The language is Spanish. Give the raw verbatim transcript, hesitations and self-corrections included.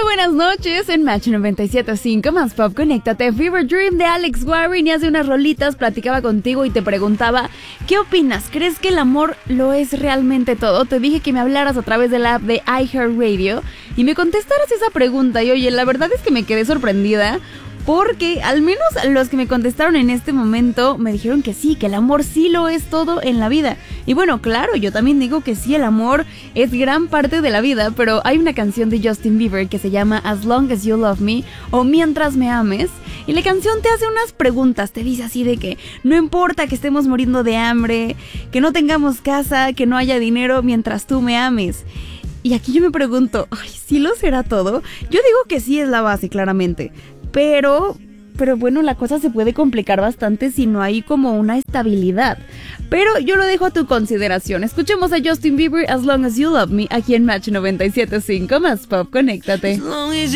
buenas noches en Match noventa y siete punto cinco más Pop. Conéctate. Fever Dream de Alex Warren, y hace unas rolitas platicaba contigo y te preguntaba, ¿qué opinas? ¿Crees que el amor lo es realmente todo? Te dije que me hablaras a través de la app de iHeartRadio y me contestaras esa pregunta, y oye, la verdad es que me quedé sorprendida, porque al menos los que me contestaron en este momento me dijeron que sí, que el amor sí lo es todo en la vida. Y bueno, claro, yo también digo que sí, el amor es gran parte de la vida, pero hay una canción de Justin Bieber que se llama As Long As You Love Me, o Mientras Me Ames, y la canción te hace unas preguntas, te dice así de que no importa que estemos muriendo de hambre, que no tengamos casa, que no haya dinero, mientras tú me ames. Y aquí yo me pregunto, ay, ¿sí lo será todo? Yo digo que sí es la base, claramente. Pero, pero bueno, la cosa se puede complicar bastante si no hay como una estabilidad. Pero yo lo dejo a tu consideración. Escuchemos a Justin Bieber, As Long As You Love Me, aquí en Match noventa y siete punto cinco más Pop. Conéctate.